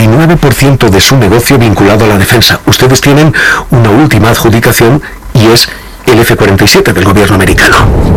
99% de su negocio vinculado a la defensa. Ustedes tienen una última adjudicación y es el F-47 del gobierno americano.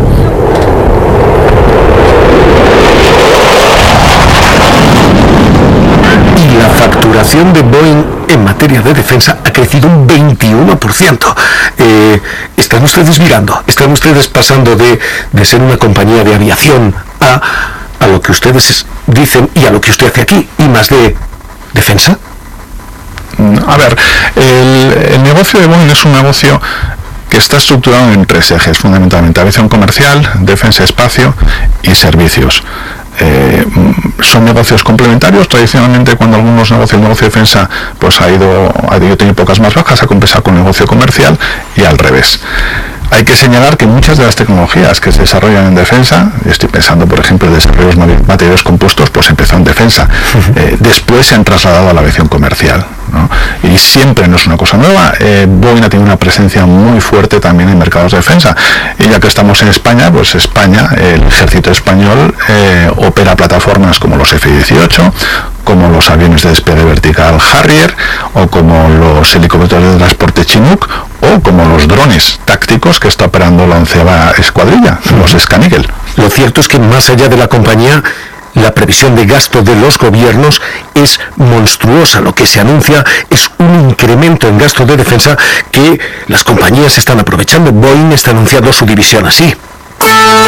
Y la facturación de Boeing en materia de defensa ha crecido un 21%. Están ustedes virando, están ustedes pasando de ser una compañía de aviación a lo que ustedes dicen y a lo que usted hace aquí, y más de defensa. A ver, el negocio de Boeing es un negocio que está estructurado en 3 ejes, fundamentalmente: aviación comercial, defensa, espacio y servicios. Son negocios complementarios. Tradicionalmente, cuando el negocio de defensa pues ha ido teniendo pocas más bajas, ha compensado con el negocio comercial, y al revés. Hay que señalar que muchas de las tecnologías que se desarrollan en defensa, estoy pensando por ejemplo en desarrollos de materiales compuestos, pues empezó en defensa, después se han trasladado a la aviación comercial, ¿no? Y siempre no es una cosa nueva. Boeing ha tenido una presencia muy fuerte también en mercados de defensa, y ya que estamos en España, pues España, el ejército español opera plataformas como los F-18, como los aviones de despegue vertical Harrier, o como los helicópteros de transporte Chinook, o como los drones tácticos que está operando la 11ª escuadrilla, los Scan Eagle. Lo cierto es que más allá de la compañía, la previsión de gasto de los gobiernos es monstruosa. Lo que se anuncia es un incremento en gasto de defensa que las compañías están aprovechando. Boeing está anunciando su división así.